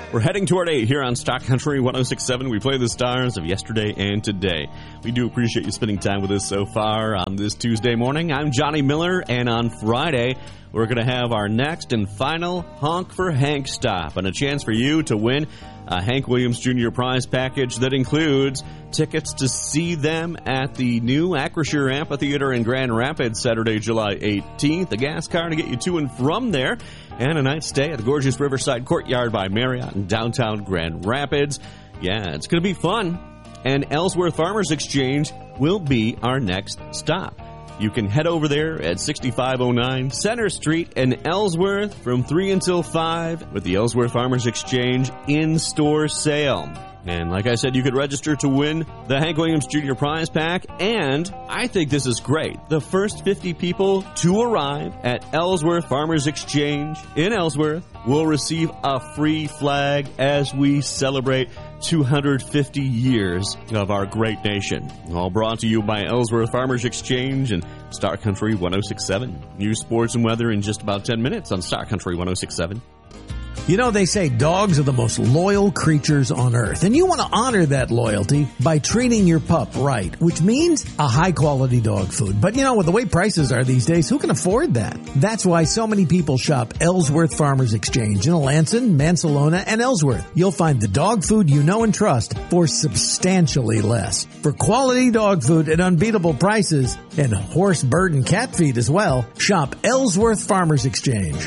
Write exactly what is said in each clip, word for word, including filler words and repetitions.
We're heading toward eight here on Stock Country one oh six point seven. We play the stars of yesterday and today. We do appreciate you spending time with us so far on this Tuesday morning. I'm Johnny Miller, and on Friday, we're going to have our next and final Honk for Hank stop and a chance for you to win a Hank Williams Junior prize package that includes tickets to see them at the new Acrisure Amphitheater in Grand Rapids Saturday, July eighteenth, a gas car to get you to and from there, and a night stay at the gorgeous Riverside Courtyard by Marriott in downtown Grand Rapids. Yeah, it's going to be fun. And Ellsworth Farmers Exchange will be our next stop. You can head over there at sixty-five oh nine Center Street in Ellsworth from three until five with the Ellsworth Farmers Exchange in-store sale. And like I said, you could register to win the Hank Williams Junior prize pack. And I think this is great. The first fifty people to arrive at Ellsworth Farmers Exchange in Ellsworth will receive a free flag as we celebrate two hundred fifty years of our great nation. All brought to you by Ellsworth Farmers Exchange and Star Country one oh six point seven. News, sports, and weather in just about ten minutes on Star Country one oh six point seven. You know, they say dogs are the most loyal creatures on earth, and you want to honor that loyalty by treating your pup right, which means a high-quality dog food. But, you know, with the way prices are these days, who can afford that? That's why so many people shop Ellsworth Farmers Exchange in Alanson, Mansalona, and Ellsworth. You'll find the dog food you know and trust for substantially less. For quality dog food at unbeatable prices, and horse, bird, and cat feed as well, shop Ellsworth Farmers Exchange.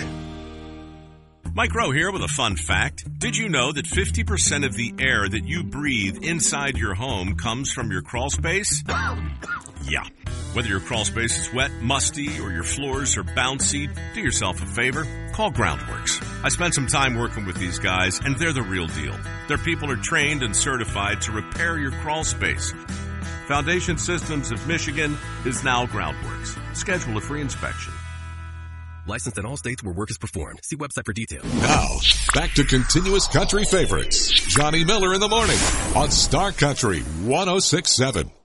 Mike Rowe here with a fun fact. Did you know that fifty percent of the air that you breathe inside your home comes from your crawl space? Yeah. Whether your crawl space is wet, musty, or your floors are bouncy, do yourself a favor. Call Groundworks. I spent some time working with these guys, and they're the real deal. Their people are trained and certified to repair your crawl space. Foundation Systems of Michigan is now Groundworks. Schedule a free inspection. Licensed in all states where work is performed. See website for details. Now, back to continuous country favorites. Johnny Miller in the morning on Star Country one oh six point seven.